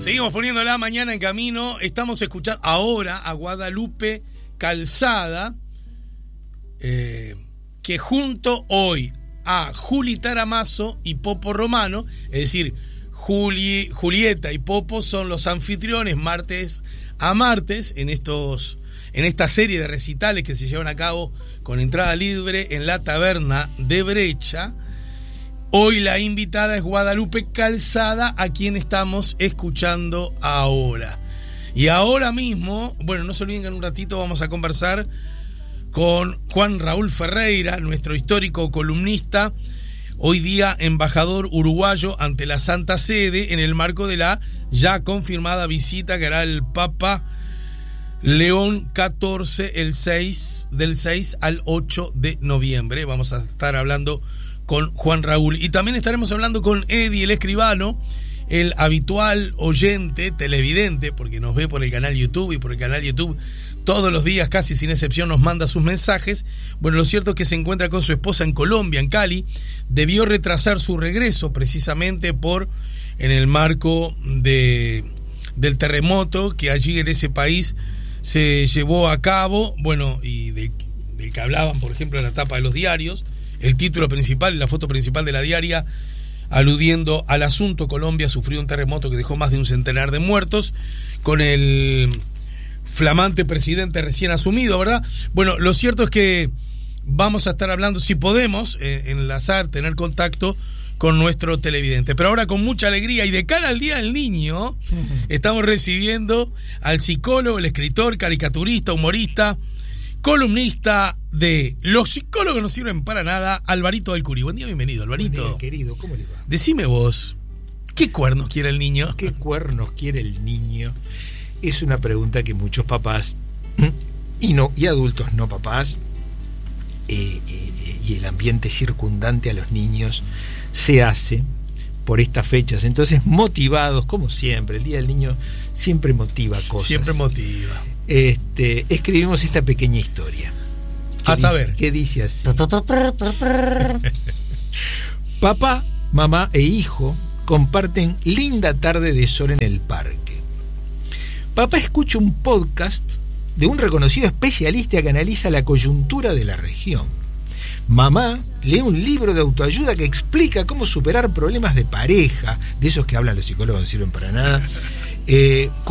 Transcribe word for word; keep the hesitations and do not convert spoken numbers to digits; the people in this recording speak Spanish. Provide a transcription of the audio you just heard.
Seguimos poniéndola mañana en camino. Estamos escuchando ahora a Guadalupe Calzada, eh, que junto hoy a Juli Taramazo y Popo Romano, es decir, Juli, Julieta y Popo son los anfitriones martes a martes en estos en esta serie de recitales que se llevan a cabo con entrada libre en la taberna de Brecha. Hoy la invitada es Guadalupe Calzada, a quien estamos escuchando ahora. Y ahora mismo, bueno, no se olviden que en un ratito vamos a conversar con Juan Raúl Ferreira, nuestro histórico columnista, hoy día embajador uruguayo ante la Santa Sede en el marco de la ya confirmada visita que hará el Papa León catorce el seis, del seis al ocho de noviembre. Vamos a estar hablando con Juan Raúl. Y también estaremos hablando con Eddie, el escribano, el habitual oyente, televidente, porque nos ve por el canal YouTube y por el canal YouTube todos los días, casi sin excepción, nos manda sus mensajes. Bueno, lo cierto es que se encuentra con su esposa en Colombia, en Cali. Debió retrasar su regreso precisamente por, en el marco de, del terremoto que allí en ese país se llevó a cabo, bueno, y del, del que hablaban, por ejemplo, en la tapa de los diarios, el título principal, la foto principal de la diaria, aludiendo al asunto. Colombia sufrió un terremoto que dejó más de un centenar de muertos, con el flamante presidente recién asumido, ¿verdad? Bueno, lo cierto es que vamos a estar hablando, si podemos, eh, enlazar, tener contacto con nuestro televidente. Pero ahora, con mucha alegría y de cara al Día del Niño, uh-huh, estamos recibiendo al psicólogo, el escritor, caricaturista, humorista, columnista de Los psicólogos no sirven para nada, Alvarito del Curí. Buen día, bienvenido, Alvarito. Buen día, querido, ¿cómo le va? Decime vos, ¿qué cuernos quiere el niño? ¿Qué cuernos quiere el niño? Es una pregunta que muchos papás y no y adultos no papás eh, eh, y el ambiente circundante a los niños se hace por estas fechas. Entonces, motivados, como siempre, el Día del Niño siempre motiva cosas. Siempre motiva. Este, escribimos esta pequeña historia. A dice, saber. ¿Qué dice así? Papá, mamá e hijo comparten linda tarde de sol en el parque. Papá escucha un podcast de un reconocido especialista que analiza la coyuntura de la región. Mamá lee un libro de autoayuda que explica cómo superar problemas de pareja, de esos que hablan los psicólogos no sirven para nada, eh,